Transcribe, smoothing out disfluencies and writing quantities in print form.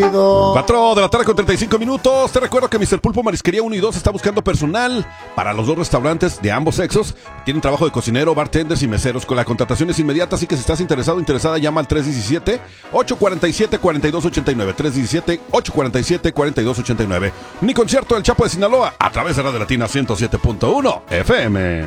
chido. 4 de la tarde con 35 minutos. Te recuerdo que Mr. Pulpo Marisquería 1 y 2 está buscando personal para los dos restaurantes de ambos sexos. Tienen trabajo de cocinero, bartenders y meseros con la contratación es inmediata, así que si estás interesado o interesada, llama al 317-847-4289. 317-847-4289. Ni concierto del Chapo de Sinaloa a través de Radio Latina 107.1 FM.